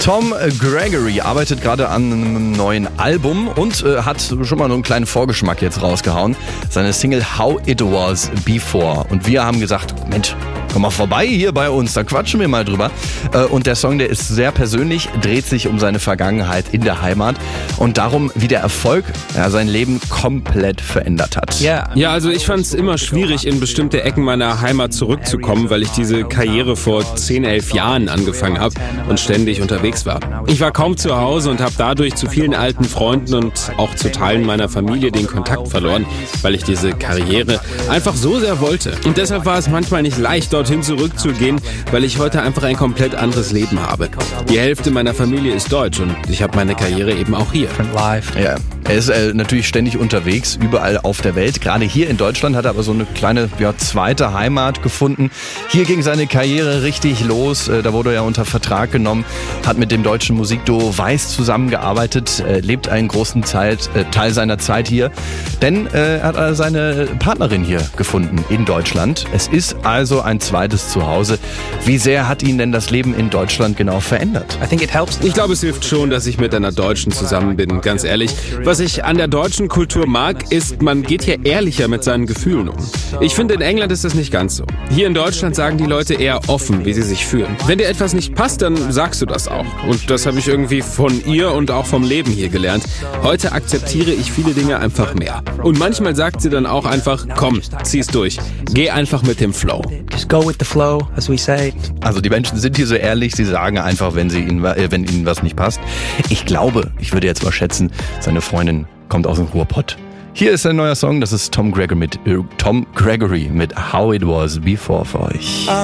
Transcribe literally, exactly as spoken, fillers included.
Tom Gregory arbeitet gerade an einem neuen Album und äh, hat schon mal so einen kleinen Vorgeschmack jetzt rausgehauen. Seine Single How It Was Before. Und wir haben gesagt, Mensch, komm mal vorbei hier bei uns, da quatschen wir mal drüber. Äh, und der Song, der ist sehr persönlich, dreht sich um seine Vergangenheit in der Heimat und darum, wie der Erfolg ja, sein Leben komplett verändert hat. Ja, also ich fand es immer schwierig, in bestimmte Ecken meiner Heimat zurückzukommen, weil ich diese Karriere vor zehn, elf Jahren angefangen habe und ständig unterwegs war. Ich war kaum zu Hause und habe dadurch zu vielen alten Freunden und auch zu Teilen meiner Familie den Kontakt verloren, weil ich diese Karriere einfach so sehr wollte. Und deshalb war es manchmal nicht leicht, dorthin zurückzugehen, weil ich heute einfach ein komplett anderes Leben habe. Die Hälfte meiner Familie ist deutsch und ich habe meine Karriere eben auch hier. Ja, er ist äh, natürlich ständig unterwegs, überall auf der Welt. Gerade hier in Deutschland hat er aber so eine kleine ja, zweite Heimat gefunden. Hier ging seine Karriere richtig los. Äh, da wurde er unter Vertrag genommen, hat mit dem deutschen Musikduo Weiß zusammengearbeitet, äh, lebt einen großen Zeit, äh, Teil seiner Zeit hier. Denn äh, er hat seine Partnerin hier gefunden in Deutschland. Es ist also ein zweites Zuhause. Wie sehr hat ihn denn das Leben in Deutschland genau verändert? Ich glaube, es hilft schon, dass ich mit einer Deutschen zusammen bin, ganz ehrlich. Was ich an der deutschen Kultur mag, ist, man geht hier ehrlicher mit seinen Gefühlen um. Ich finde, in England ist das nicht ganz so. Hier in Deutschland sagen die Leute eher offen, wie sie sich fühlen. Wenn dir etwas nicht passt, dann sagst du das auch. Und das habe ich irgendwie von ihr und auch vom Leben hier gelernt. Heute akzeptiere ich viele Dinge einfach mehr. Und manchmal sagt sie dann auch einfach, komm, zieh's durch. Geh einfach mit dem Flow. Just go with the flow, as we say. Also die Menschen sind hier so ehrlich, sie sagen einfach, wenn, sie ihnen, äh, wenn ihnen was nicht passt. Ich glaube, ich würde jetzt mal schätzen, seine Freundin kommt aus dem Ruhrpott. Hier ist ein neuer Song, das ist Tom Gregory mit, äh, Tom Gregory mit How It Was Before für euch.